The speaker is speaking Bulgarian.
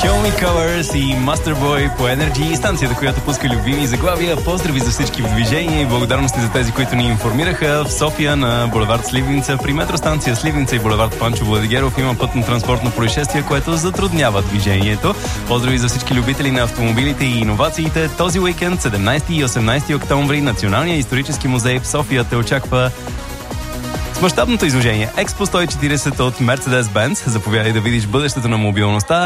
Show Me Colors и Master Boy по Energy, станцията, която пуска любими заглавия. Поздрави за всички в движение и благодарности за тези, които ни информираха. В София на булевард Сливница, при метростанция Сливница и булевард Панчо Владигеров има пътно-транспортно происшествие, което затруднява движението. Поздрави за всички любители на автомобилите и иновациите. Този уикенд, 17 и 18 октомври, Националния исторически музей в София те очаква с мащабното изложение Експо 140 от Mercedes-Benz. Заповядай да видиш бъдещето на мобилността.